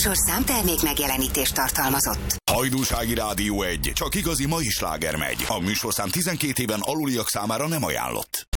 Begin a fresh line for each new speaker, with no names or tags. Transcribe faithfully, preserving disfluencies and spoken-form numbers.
műsorszám termék megjelenítést tartalmazott.
Hajdúsági Rádió egy. Csak igazi mai sláger megy. A műsorszám tizenkét éven aluliak számára nem ajánlott.